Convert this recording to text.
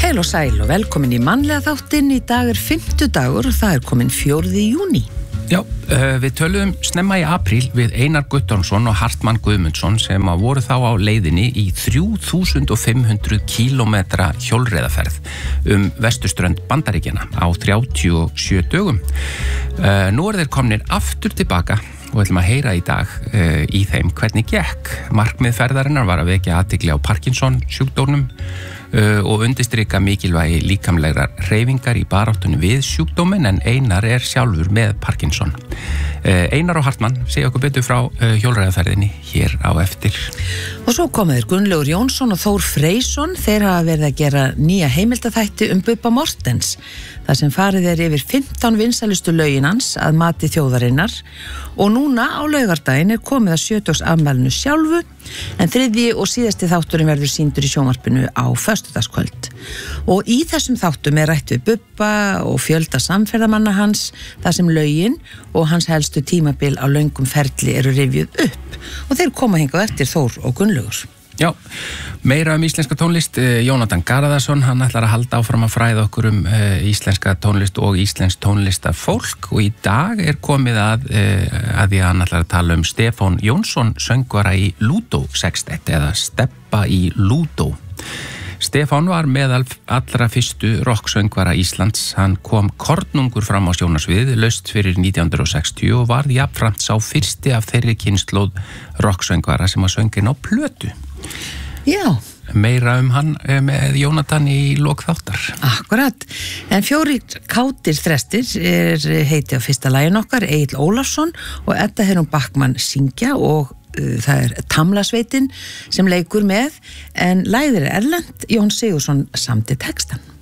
Heil og sæl og velkomin í mannlega þáttinn. Í dag 50dagur og það komin 4. júní. Já, við töluðum snemma í apríl við Einar Guttormsson og Hartmann Guðmundsson sem voru þá á leiðinni í 3500 kílómetra hjólreiðaferð vesturströnd Bandaríkjanna á 37 dögum. Nú þeir komnir aftur tilbaka og ætlum að heyra í dag í þeim hvernig gekk. Markmið ferðarinnar var að vekja athygli á Parkinson sjúkdómnum og undirstrika mikilvægi líkamlegrar hreyfingar í baráttunni við sjúkdóminn, en Einar sjálfur með Parkinson. Einar og Hartmann segja okkur betur frá hjólreiðaferðinni hér á eftir. Og svo komaður Gunnlaugur Jónsson og Þór Freysson. Þeir hafa verið að gera nýja heimildaþætti Bubba Morthens, þar sem farið yfir 15 vinsælustu lögin hans að mati þjóðarinnar, og núna á laugardaginn komið að 70 afmælinu sjálfu, en þriðji og síðasti þátturinn verður sýndur í sjónvarpinu á föstudagskvöld. Og í þessum þáttum rætt við Bubba og fjölda samferðamanna hans, þar sem lögin og hans helstu tímabil á löngum ferli eru rifjuð upp, og þeir koma hingað eftir Þór og Gunnlaugur. Já, meira íslenska tónlist. Jónatan Garðarsson, hann ætlar að halda áfram að fræða okkur íslenska tónlist og íslensk tónlistafólk, og í dag komið að því að hann ætlar að tala Stefán Jónsson, söngvara í Lúdó sextett eða Steppa í Lúdó. Stefán var meðal allra fyrstu rocksöngvara Íslands. Hann kom kornungur fram á sjónarsvið laust fyrir 1960 og varð jafnframt sá fyrsti af þeirri kynslóð rocksöngvara sem að söngin á plötu. Já. Meira hann með Jónatan í lok þáttar. Akkurat. En 4 kátir þrestir heiti á fyrsta lagin okkar, Egill Ólafsson og Edda Herún Backmann syngja, og það Tamlasveitin sem leikur með, en lagið erlent. Jón Sigurðsson samdi textan.